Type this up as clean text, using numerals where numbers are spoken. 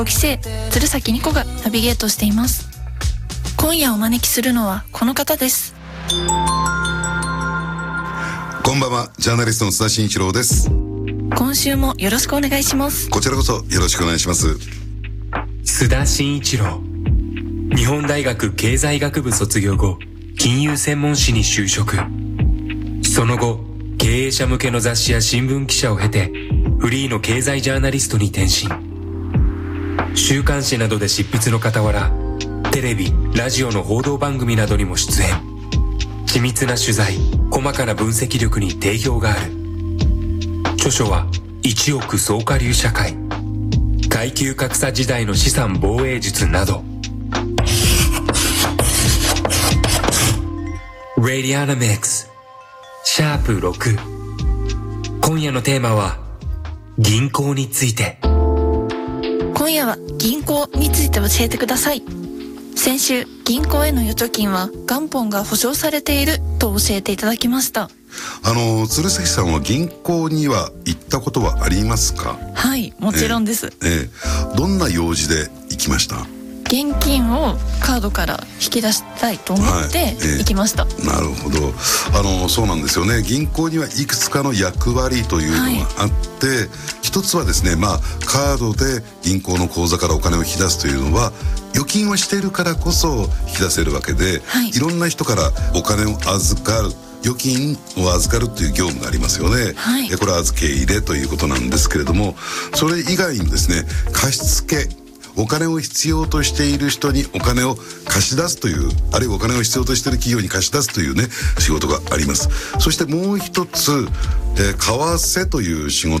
5期生鶴崎ニコがナビゲートしています。今夜お招きするのはこの方です。 こんばんは、ジャーナリストの須田慎一郎です。 今週もよろしくお願いします。 こちらこそよろしくお願いします。 須田慎一郎、日本大学経済学部卒業後、金融専門誌に就職。その後、経営者向けの雑誌や新聞記者を経て、フリーの経済ジャーナリストに転身。週刊誌などで執筆の傍ら、テレビ、ラジオの報道番組などにも出演。緻密な取材、細かな分析力に定評がある。著書は、1億総下流社会、階級格差時代の資産防衛術など。Radionics #6。今夜のテーマは銀行について。 今夜は銀行について教えてください。先週、銀行への預貯金は元本が保証されていると教えていただきました。 鶴崎さんは銀行には行ったことはありますか？ はい、もちろんです。 どんな用事で行きました？ 現金をカードから引き出したいと思って行きました。 なるほど。そうなんですよね。銀行にはいくつかの役割というのがあって、一つはですね、カードで銀行の口座からお金を引き出すというのは預金をしているからこそ引き出せるわけで、いろんな人からお金を預かる、預金を預かるという業務がありますよね。これは預け入れということなんですけれども、それ以外にですね、貸付、お金を必要としている人にお金を貸し出すという、あるいはお金を必要としている企業に貸し出すというね、仕事があります。そしてもう一つ、為替という仕事